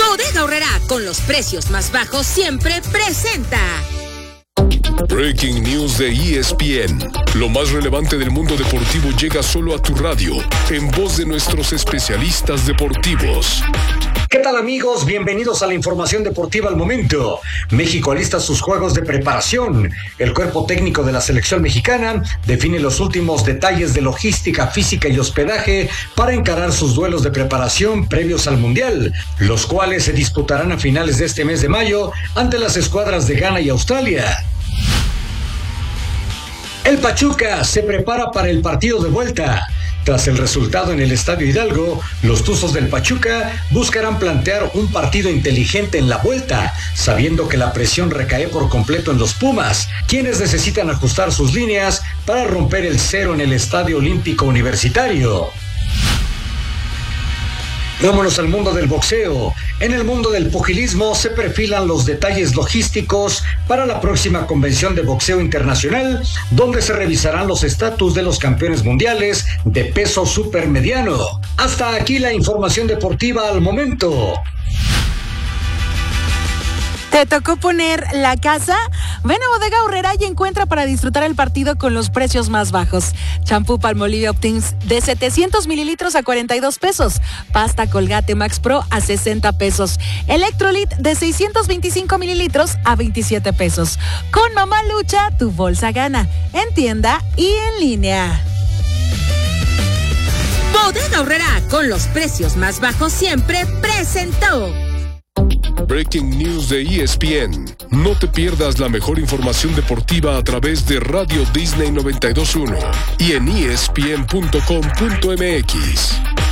Bodega Aurrerá, con los precios más bajos siempre presenta. Breaking News de ESPN. Lo más relevante del mundo deportivo llega solo a tu radio, en voz de nuestros especialistas deportivos. ¿Qué tal, amigos? Bienvenidos a la información deportiva al momento. México alista sus juegos de preparación. El cuerpo técnico de la selección mexicana define los últimos detalles de logística, física y hospedaje para encarar sus duelos de preparación previos al Mundial, los cuales se disputarán a finales de este mes de mayo ante las escuadras de Ghana y Australia. El Pachuca se prepara para el partido de vuelta. Tras el resultado en el Estadio Hidalgo, los Tuzos del Pachuca buscarán plantear un partido inteligente en la vuelta, sabiendo que la presión recae por completo en los Pumas, quienes necesitan ajustar sus líneas para romper el cero en el Estadio Olímpico Universitario. Vámonos al mundo del boxeo. En el mundo del pugilismo se perfilan los detalles logísticos para la próxima convención de boxeo internacional, donde se revisarán los estatus de los campeones mundiales de peso supermediano. Hasta aquí la información deportiva al momento. ¿Te tocó poner la casa? Ven a Bodega Aurrerá y encuentra para disfrutar el partido con los precios más bajos. Champú Palmolive Optims de 700 mililitros a 42 pesos. Pasta Colgate Max Pro a 60 pesos. Electrolit de 625 mililitros a 27 pesos. Con Mamá Lucha, tu bolsa gana. En tienda y en línea. Bodega Aurrerá, con los precios más bajos siempre presentó. Breaking News de ESPN. No te pierdas la mejor información deportiva a través de Radio Disney 92.1 y en ESPN.com.mx.